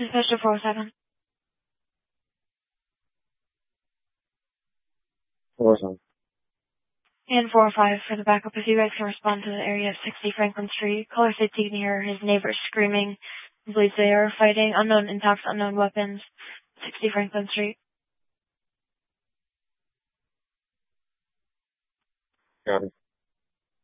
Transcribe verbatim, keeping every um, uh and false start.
Dispatch to four oh seven. four oh seven. And four oh five for the backup. If you guys can respond to the area of sixty Franklin Street. Caller said you can hear his neighbors screaming. He believes they are fighting. Unknown impacts, unknown weapons. sixty Franklin Street. Got it.